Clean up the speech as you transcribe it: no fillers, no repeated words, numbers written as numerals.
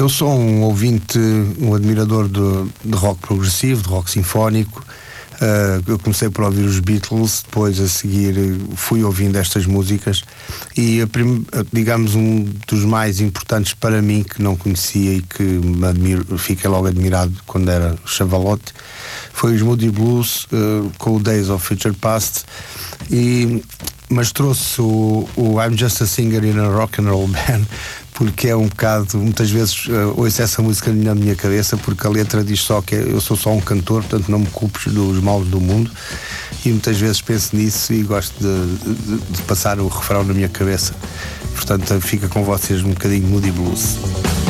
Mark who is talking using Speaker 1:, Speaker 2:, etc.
Speaker 1: Eu sou um ouvinte, um admirador de rock progressivo, de rock sinfónico. Eu comecei por ouvir os Beatles, depois a seguir fui ouvindo estas músicas e digamos um dos mais importantes para mim, que não conhecia e que fiquei logo admirado quando era chavalote, foi os Moody Blues, com o Days of Future Past, mas trouxe o I'm Just a Singer in a Rock and Roll Band, porque é um bocado, muitas vezes ouço essa música na minha cabeça, porque a letra diz só que eu sou só um cantor, portanto não me culpes dos males do mundo, e muitas vezes penso nisso e gosto de passar o refrão na minha cabeça. Portanto fica com vocês um bocadinho Moody Blues.